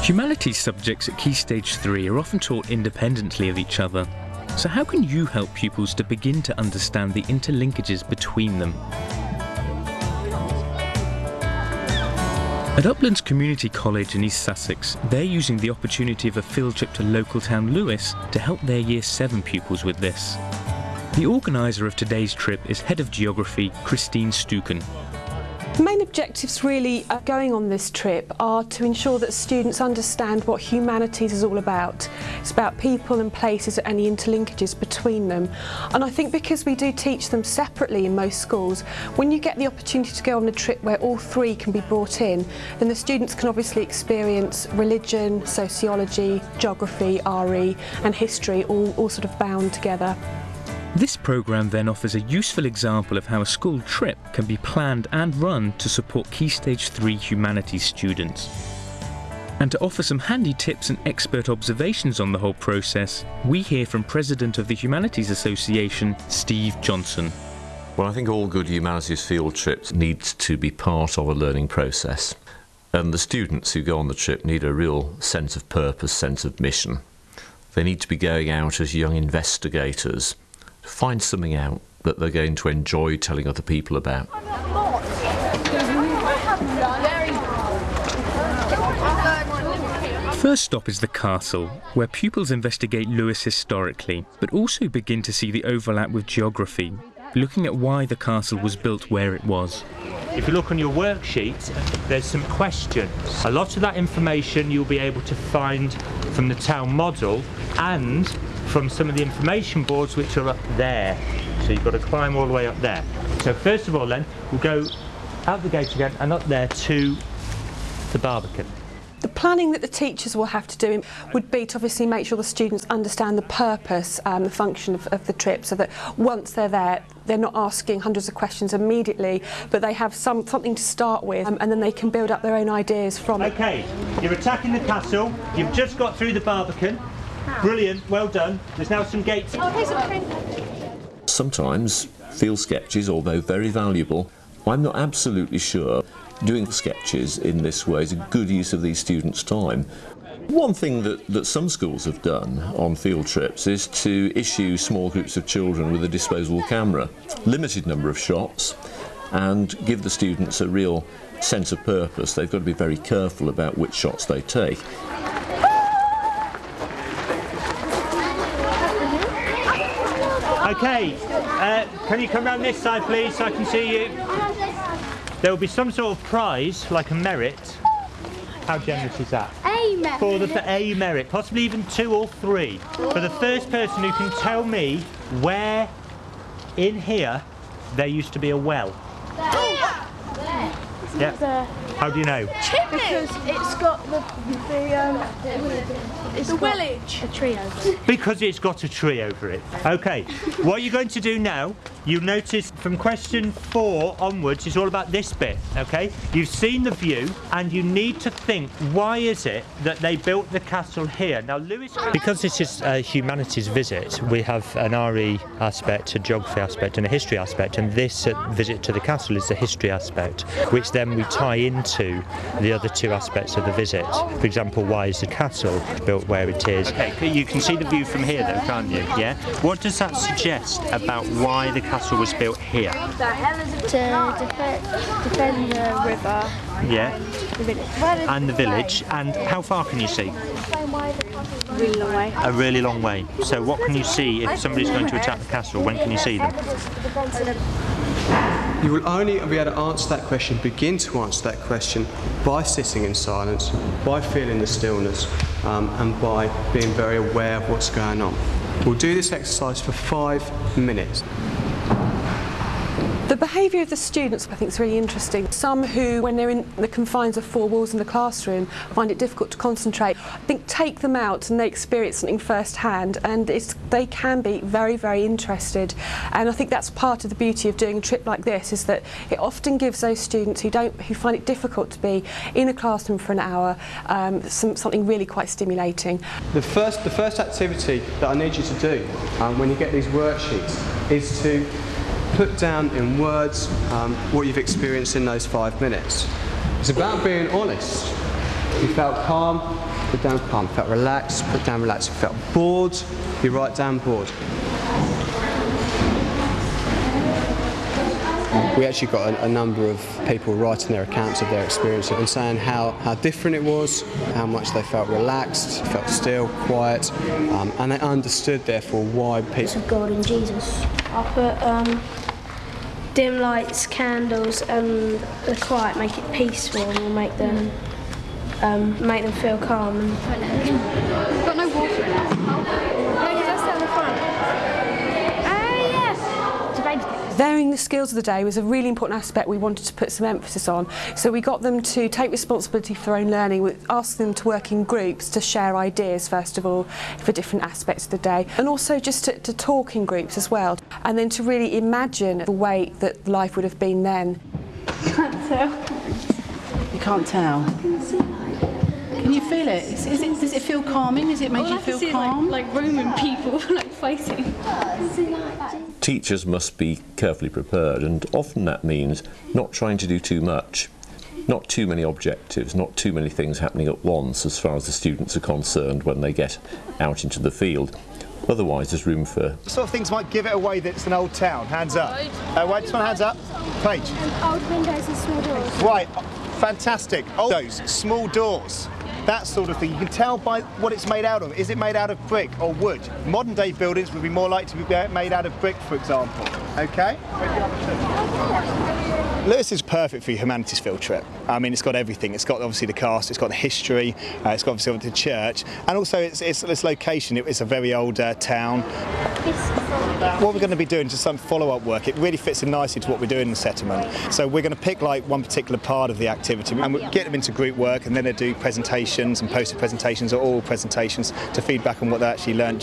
Humanities subjects at Key Stage 3 are often taught independently of each other. So how can you help pupils to begin to understand the interlinkages between them? At Uplands Community College in East Sussex, they're using the opportunity of a field trip to local town Lewes to help their Year 7 pupils with this. The organiser of today's trip is Head of Geography, Christine Stuken. The main objectives really going on this trip are to ensure that students understand what humanities is all about. It's about people and places and the interlinkages between them. And I think because we do teach them separately in most schools, when you get the opportunity to go on a trip where all three can be brought in, then the students can obviously experience religion, sociology, geography, RE and history all sort of bound together. This programme then offers a useful example of how a school trip can be planned and run to support Key Stage 3 humanities students. And to offer some handy tips and expert observations on the whole process, we hear from President of the Humanities Association, Steve Johnson. Well, I think all good humanities field trips need to be part of a learning process. And the students who go on the trip need a real sense of purpose, sense of mission. They need to be going out as young investigators, find something out that they're going to enjoy telling other people about. First stop is the castle, where pupils investigate Lewes historically, but also begin to see the overlap with geography, looking at why the castle was built where it was. If you look on your worksheet, there's some questions. A lot of that information you'll be able to find from the town model and from some of the information boards which are up there. So you've got to climb all the way up there. So first of all then, we'll go out the gate again and up there to the Barbican. The planning that the teachers will have to do would be to obviously make sure the students understand the purpose and the function of the trip, so that once they're there, they're not asking hundreds of questions immediately, but they have something to start with, and then they can build up their own ideas from it. Okay, you're attacking the castle, you've just got through the Barbican. Brilliant, well done. There's now some gates. Sometimes field sketches, although very valuable, I'm not absolutely sure doing sketches in this way is a good use of these students' time. One thing that some schools have done on field trips is to issue small groups of children with a disposable camera, limited number of shots, and give the students a real sense of purpose. They've got to be very careful about which shots they take. Okay, can you come round this side please so I can see you? There will be some sort of prize, like a merit. How generous is that? A merit. For a merit, possibly even 2 or 3. For the first person who can tell me where in here there used to be a well. Yeah. How do you know? Because it's got the village. A tree over it. Because it's got a tree over it. Okay, what you're going to do now, you'll notice from question 4 onwards, it's all about this bit, okay? You've seen the view and you need to think, why is it that they built the castle here? Now, Lewes... Because this is a humanities visit, we have an RE aspect, a geography aspect and a history aspect, and this visit to the castle is the history aspect, which then we tie into the other 2 aspects of the visit. For example, why is the castle built where it is? Okay, you can see the view from here though, can't you? Yeah? What does that suggest about why the castle was built here? To defend the river. Yeah. The village. And the village. And how far can you see? A really long way. A really long way. So what can you see if somebody's going to attack the castle? When can you see them? You will only be able to answer that question, begin to answer that question, by sitting in silence, by feeling the stillness, and by being very aware of what's going on. We'll do this exercise for 5 minutes. The behaviour of the students I think is really interesting. Some who, when they're in the confines of 4 walls in the classroom, find it difficult to concentrate. I think take them out and they experience something firsthand, and they can be very, very interested. And I think that's part of the beauty of doing a trip like this, is that it often gives those students who find it difficult to be in a classroom for an hour something really quite stimulating. The first activity that I need you to do when you get these worksheets is to put down in words what you've experienced in those 5 minutes. It's about being honest If you felt calm, put down calm. If you felt relaxed, put down relaxed. If you felt bored, you write down bored. We actually got a number of people writing their accounts of their experience and saying how different it was, how much they felt relaxed, felt still, quiet, and they understood therefore why people... God and Jesus. I put dim lights, candles, and the quiet make it peaceful and will make them feel calm. You've got no water in it. Varying the skills of the day was a really important aspect we wanted to put some emphasis on. So we got them to take responsibility for their own learning. We asked them to work in groups to share ideas, first of all, for different aspects of the day, and also just to talk in groups as well, and then to really imagine the way that life would have been then. You can't tell. You can't tell. Can you feel it? Does it feel calming? Does it make you feel calm? Like Roman people like fighting. Teachers must be carefully prepared, and often that means not trying to do too much, not too many objectives, not too many things happening at once as far as the students are concerned when they get out into the field. Otherwise there's room for... What sort of things might give it away that it's an old town? Hands up. Wait, just one hands up. Paige. Old windows and small doors. Right, fantastic. Old windows, small doors. That sort of thing. You can tell by what it's made out of. Is it made out of brick or wood? Modern day buildings would be more likely to be made out of brick, for example. Okay? Lewes is perfect for your humanities field trip. I mean, it's got everything. It's got obviously the cast, it's got the history, it's got obviously the church, and also its location. It's a very old town. What we're going to be doing is just some follow-up work. It really fits in nicely to what we're doing in the settlement. So we're going to pick like one particular part of the activity and we'll get them into group work, and then they do presentations and poster presentations or oral presentations to feedback on what they actually learnt